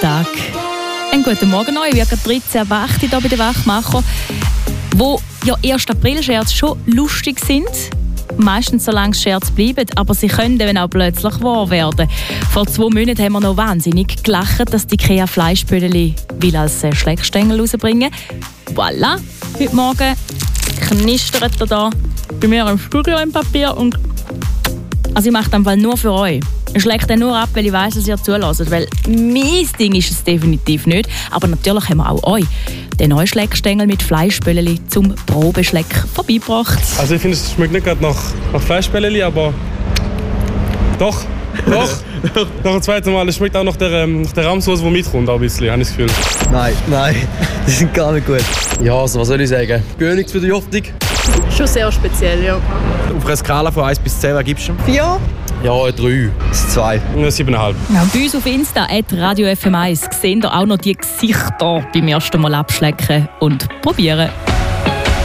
Tag. Einen guten Morgen euch. Wir haben 13.08 hier bei den Wachmachern, wo ja 1. April-Scherze schon lustig sind. Meistens solange Scherze bleiben, aber sie können dann auch plötzlich wahr werden. Vor 2 Monaten haben wir noch wahnsinnig gelacht, dass die IKEA Fleischböllchen will als Schleckstängel rausbringen. Voilà, heute Morgen knistert er da bei mir im Studio im Papier und also ich mache das Fall nur für euch. Ich schläge den nur ab, weil ich weiss, dass ihr zuhört. Weil mein Ding ist es definitiv nicht. Aber natürlich haben wir auch euch den neuen Schleckstängel mit Fleischböllchen zum Probeschleck vorbeigebracht. Also ich finde, es schmeckt nicht gerade nach Fleischböllchen, aber doch. Nach dem zweiten Mal, es schmeckt auch nach der Rahmsauce, die mitkommt, ein bisschen, habe ich das Gefühl. Nein, die sind gar nicht gut. Ja, also was soll ich sagen? Gönnings für die Hoffnung. Schon sehr speziell, ja. Auf einer Skala von 1 bis 10, was gibst du? 4. Ja, 3. 2. 7,5. Ja, bei uns auf Insta @Radio FM1 sehen ihr auch noch die Gesichter beim ersten Mal abschlecken und probieren.